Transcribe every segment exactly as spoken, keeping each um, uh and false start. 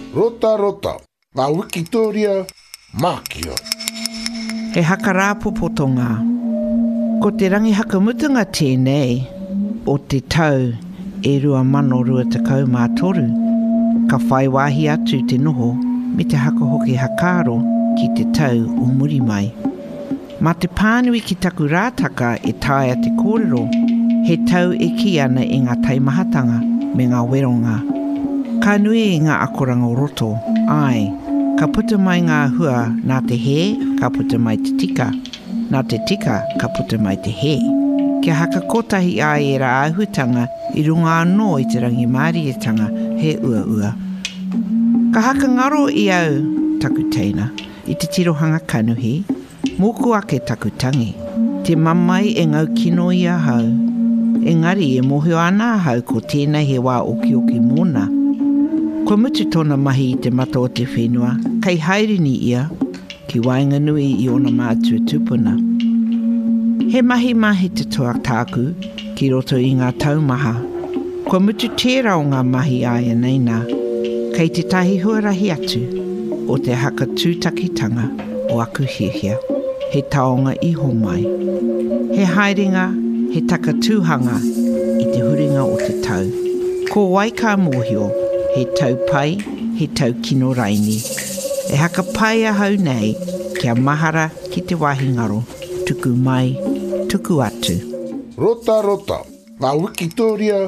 Rota rota, ngā Wikitoria, Mākia. He haka potonga. Ko te rangi hakamutunga tēnei, o te tau e rua mano rua tekau mā toru. Ka whai wāhi atu te noho, me te haka hoki hakaro ki te tau o muri mai. Mā te pānui ki taku rātaka e tae a te kōrero, he tau e ki ana i ngā taimahatanga me ngā weronga. Ka nui i ngā akoranga roto, ai, ka puta mai ngā hua nā te he, ka puta mai te tika. Nā te tika, ka puta mai te he. Kia haka kotahi ai e rā āhutanga i runga anō i te rangi mārietanga he ua ua. Ka haka ngaro i au taku teina, i te tirohanga kanuhi, moku ake taku tangi. Te mamai e ngau kino i a hau. Engari e mohio ana hau ko tēnei he wā oki oki mōna. Ko mutu tōna mahi i te mata o te whenua, kei hairini ia, ki wainga nui i ona mātua tupuna. He mahi mahi te toa tāku, ki roto i ngā taumaha. Ko mutu tērā o ngā mahi aia neina, kei te tahi huarahi atu, o te haka tūtakitanga o aku hiahia, he taonga iho mai. He haerenga, he taka tūhanga i te huringa o te tau. Ko waika mōhio, he tau pai, he tau kino raini. E haka pai a hau nei, kia mahara ki te wahi ngaro, tuku mai, tuku atu. Rota rota, ngā Wikitoria,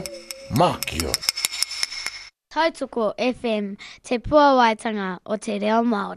Mākia. Tautoko F M, te puawaitanga o te reo Māori.